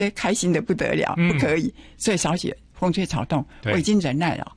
开心的不得了，不可以，所以少写风吹草动，我已经忍耐了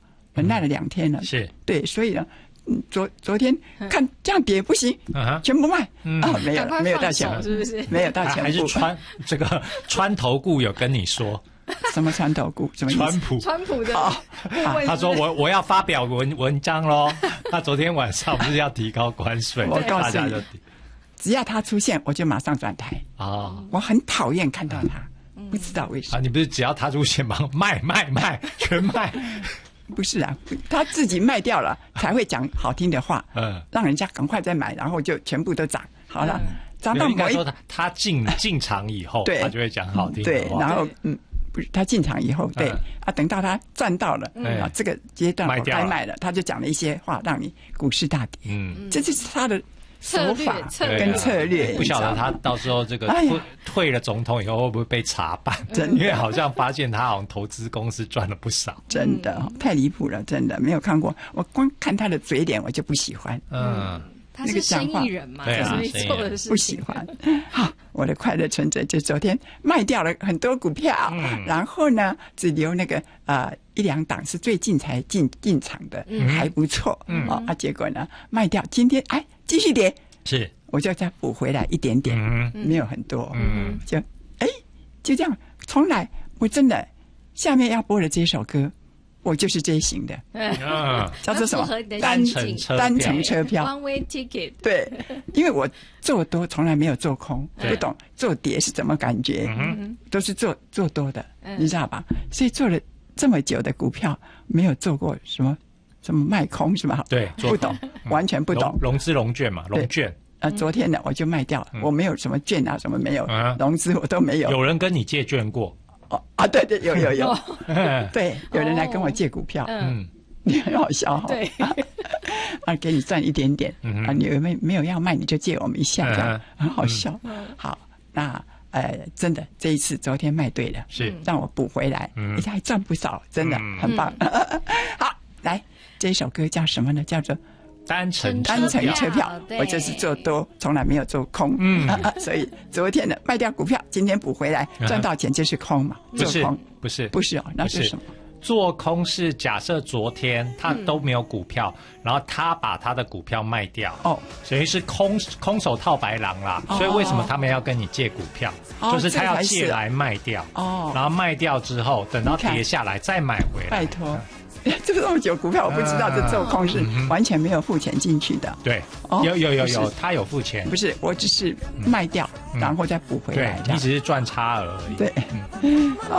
2天了。 是， 对，所以呢，昨天看这样跌不行，全部卖没有到全部， 是不是？ 没有到全部， 还是川投顾有跟你说什么川投顾？什么意思？ 川普的他说我要发表文章咯。他昨天晚上不是要提高关税？ 我告诉你，只要他出现，我就马上转台啊！我很讨厌看到他，不知道为什么。 你不是只要他出现吗？卖，全卖。 不是啊，他自己卖掉了才会讲好听的话，让人家赶快再买，然后就全部都涨好了，涨到应该说他进场以后，他就会讲好听的话。 对，然后不是他进场以后，对等到他赚到了这个阶段我该卖了，他就讲了一些话，让你股市大跌。这就是他的手法跟策略， 不晓得他到时候这个退了总统以后会不会被查办？因为好像发现他好像投资公司赚了不少， 真的太离谱了，真的没有看过。我光看他的嘴脸我就不喜欢。 他是生意人嘛，所以做的事不喜欢。好，我的快乐存折就昨天卖掉了很多股票，然后呢，只留那个1-2档是最近才进场的，还不错。结果呢卖掉，今天继续跌， 是我就再补回来一点点，没有很多，就这样重来。我真的下面要播的这首歌。我就是这一型的，叫做什么？单程车票 ，One Way Ticket。 对，因为我做多从来没有做空，不懂做跌是怎么感觉，都是做多的，你知道吧？所以做了这么久的股票，没有做过什么卖空是吧？ 对， 不懂，完全不懂。 融资融券嘛，融券。 昨天呢我就卖掉，我没有什么券什么没有，融资我都没有。 有人跟你借券过？ 对，有，对，有人来跟我借股票，你很好笑哈， 对， 给你赚一点点，你没有要卖你就借我们一下，这样很好笑。好，那真的这一次昨天卖对了， 是让我补回来，还赚不少，真的很棒。好，来这一首歌叫什么呢？叫做单程车票，我就是做多，从来没有做空，所以昨天的卖掉股票，今天补回来，赚到钱就是空嘛，做空不是哦，那是什么？ 做空是假设昨天他都没有股票，然后他把他的股票卖掉，所以是空手套白狼啦。所以为什么他们要跟你借股票？就是他要借来卖掉，然后卖掉之后，等到跌下来再买回来。 拜托。这么久股票我不知道，这做空是完全没有付钱进去的。 对，有，他有付钱。 不是，我只是卖掉，然后再补回来。 对，你只是赚差额而已。 对。